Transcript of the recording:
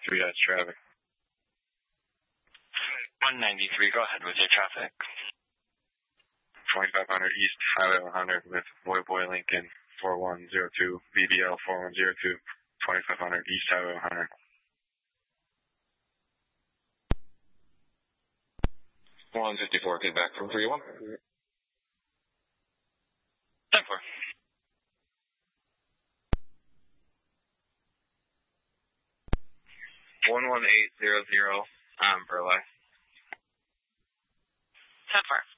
193, that's traffic. 193, go ahead with your traffic. 2500 East Highway 100 with Boy Lincoln 4102, VBL 4102, 2500 East Highway 100. 154, get back from 301. 10-4. 11800, Burleigh. 10-4.